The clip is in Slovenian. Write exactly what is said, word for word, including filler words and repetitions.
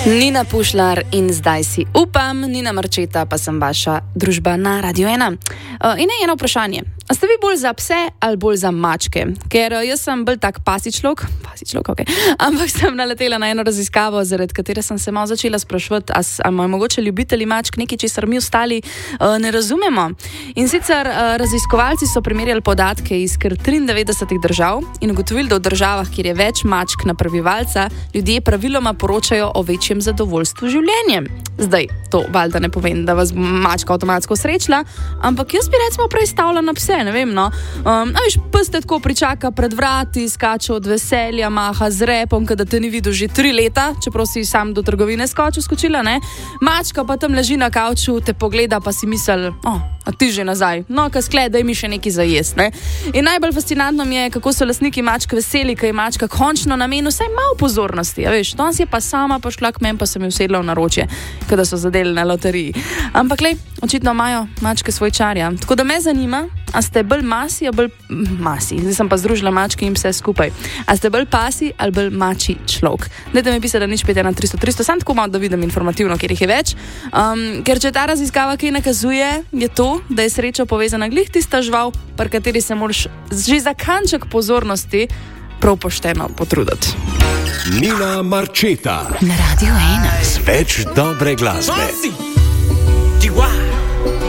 Nina Pušlar in zdaj si upam, Nina Marčeta, pa sem vaša družba na Radio ena. Uh, in eno vprašanje. A ste vi bolj za pse ali bolj za mačke? Ker uh, jaz sem bolj tak pasičlok, pasičlok, ok, ampak sem naletela na eno raziskavo, zaradi katere sem se malo začela spraševati, ali imajo mogoče ljubitelji mačk nekaj, česar mi ostali uh, ne razumemo. In sicer uh, raziskovalci so primerjali podatke iz kar triindevetdesetih držav in ugotovili, da v državah, kjer je več mačk na prebivalca, ljudje praviloma poročajo o večjem zadovoljstvu življenjem. Zdaj, to valjda ne povem, da vas bo mačka avtomatsko srečla, ampak jaz bi recimo prej stavila na pse, ne vem, no. Um, a viš, pes te tako pričaka pred vrati, skače od veselja, maha z repom, kada te ni videl že tri leta, čeprav si sam do trgovine skočil, skočila, ne. Mačka pa tam leži na kavču, te pogleda, pa si misel, oh, a ti že nazaj, no, ka skled, daj mi še nekaj za jest, ne. In najbolj fascinantno mi je, kako so lastniki mačk veseli, kaj je mačka končno namenil vsaj malo pozornosti, a veš, danes je pa sama pašla k meni, pa sem jo usedla v naročje, kada so zadeli na loteriji. Ampak lej, očitno imajo mačke svoj čar, ja. Tako da me zanima, a ste bolj masi, a bolj masi, zdaj sem pa združila mačke in vse skupaj. A ste bolj pasi ali bolj mači človek? Dajte mi pisati, da nič pet ena tristo tristo, sam tako malo, da vidim informativno, kjer jih je več. Um, ker če ta raziskava kaj nakazuje, je to, da je sreča povezana glih tista žival, pri kateri se moraš že za kanček pozornosti prav pošteno potruditi. Nina Marčeta na Radio ena. Več dobre glasbe.